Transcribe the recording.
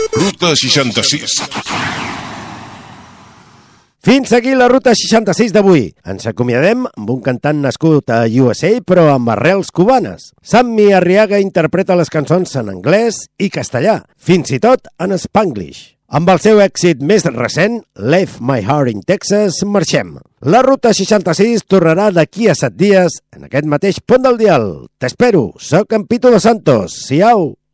Ruta 66. Fins aquí la Ruta 66 d'avui. Ens acomiadem amb un cantant nascut a USA, però amb arrels cubanes. Sammy Arriaga interpreta les cançons en anglès i castellà, fins i tot en spanglish. Amb el seu èxit més recent, Left My Heart in Texas, marxem. La Ruta 66 tornarà d'aquí a 7 dies en aquest mateix punt del dial. T'espero, soc en Pitu Dos Santos. Siau!